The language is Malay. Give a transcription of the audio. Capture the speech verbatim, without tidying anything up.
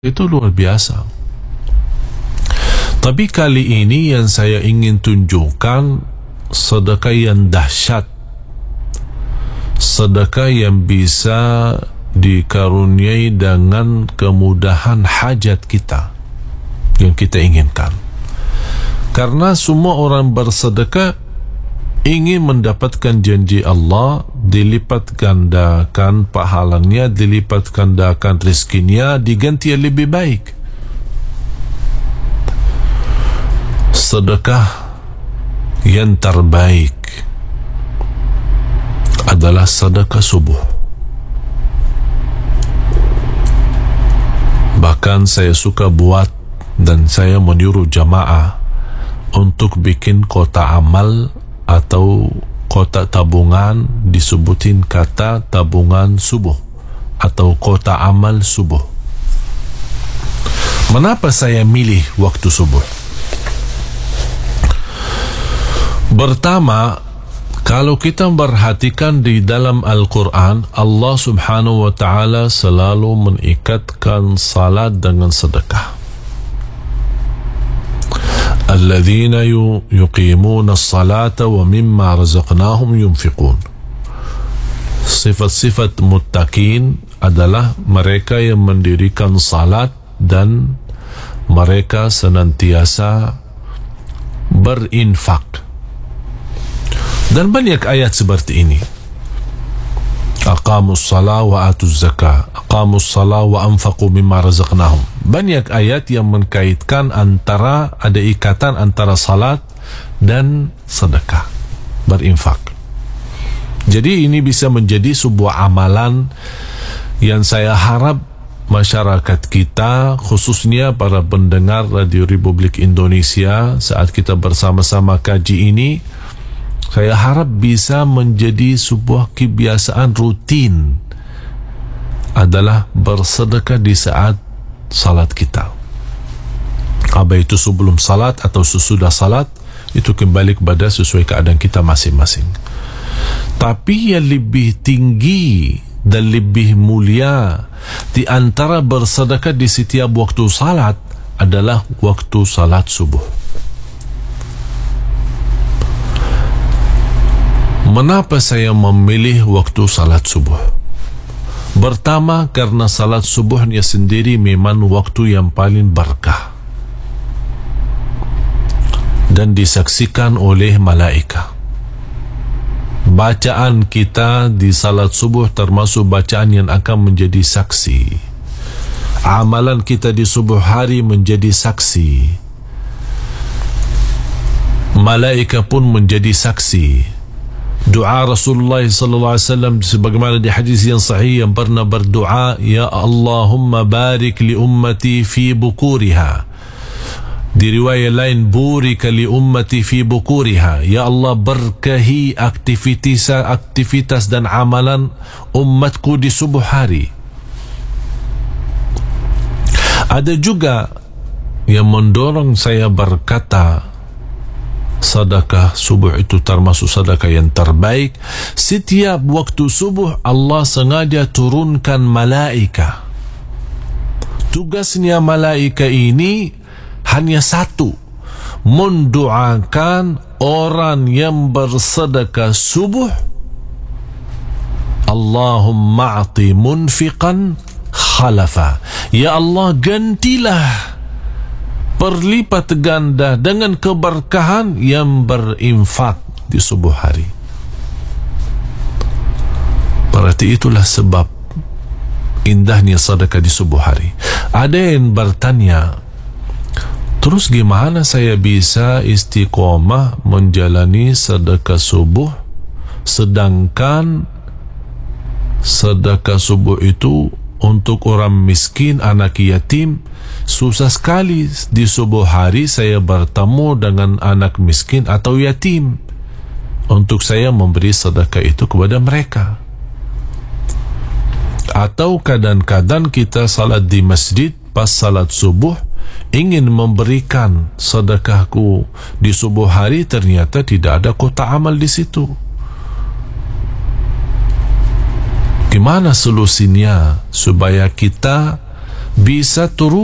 Itu luar biasa. Tapi kali ini yang saya ingin tunjukkan sedekah yang dahsyat, sedekah yang bisa dikaruniai dengan kemudahan hajat kita yang kita inginkan. Karena semua orang bersedekah ingin mendapatkan janji Allah, dilipat gandakan pahalanya, dilipat gandakan rezekinya, diganti yang lebih baik. Sedekah yang terbaik adalah sedekah subuh. Bahkan saya suka buat dan saya menyuruh jamaah untuk bikin kotak amal atau kotak tabungan, disebutin kata tabungan subuh atau kotak amal subuh. Mengapa saya milih waktu subuh? Pertama, kalau kita perhatikan di dalam Al-Quran, Allah subhanahu wa ta'ala selalu mengikatkan salat dengan sedekah. الذين يقيمون الصلاة ومما رزقناهم ينفقون. Sifat-sifat muttaqin adalah mereka yang mendirikan salat dan mereka senantiasa berinfak. Dan banyak ayat seperti ini. Aqamus salat wa atuz zakah, aqamus salat wa anfaqu mimma razaqnahum. Banyak ayat yang mengkaitkan antara, ada ikatan antara salat dan sedekah, berinfak. Jadi ini bisa menjadi sebuah amalan yang saya harap masyarakat kita, khususnya para pendengar Radio Republik Indonesia, saat kita bersama-sama kaji ini, saya harap bisa menjadi sebuah kebiasaan rutin, adalah bersedekah di saat salat kita. Apa itu sebelum salat atau sesudah salat, itu kembali kepada sesuai keadaan kita masing-masing. Tapi yang lebih tinggi dan lebih mulia di antara bersedekah di setiap waktu salat adalah waktu salat subuh. Mengapa saya memilih waktu salat subuh? Pertama, karena salat subuhnya sendiri memang waktu yang paling berkah dan disaksikan oleh malaikat. Bacaan kita di salat subuh termasuk bacaan yang akan menjadi saksi. Amalan kita di subuh hari menjadi saksi. Malaikat pun menjadi saksi. Doa Rasulullah sallallahu alaihi wasallam sebagaimana di hadis yang sahih yang pernah berdoa, ya Allahumma barik li ummati fi bukuriha. Di riwayat lain, burika li ummati fi bukuriha. Ya Allah, berkahi aktivitas aktivitas dan amalan umatku di subuh hari. Ada juga yang mendorong saya berkata sedekah subuh itu termasuk sedekah yang terbaik. Setiap waktu subuh Allah sengaja turunkan malaikat. Tugasnya malaikat ini hanya satu, mendoakan orang yang bersedekah subuh, Allahumma a'ti munfiqan khalafa. Ya Allah, gantilah berlipat ganda dengan keberkahan yang berinfak di subuh hari. Berarti itulah sebab indahnya sedekah di subuh hari. Ada yang bertanya, terus gimana saya bisa istiqomah menjalani sedekah subuh sedangkan sedekah subuh itu untuk orang miskin, anak yatim? Susah sekali di subuh hari saya bertemu dengan anak miskin atau yatim untuk saya memberi sedekah itu kepada mereka. Atau kadang-kadang kita salat di masjid, pas salat subuh ingin memberikan sedekahku di subuh hari, ternyata tidak ada kotak amal di situ. Gimana solusinya supaya kita bisa turun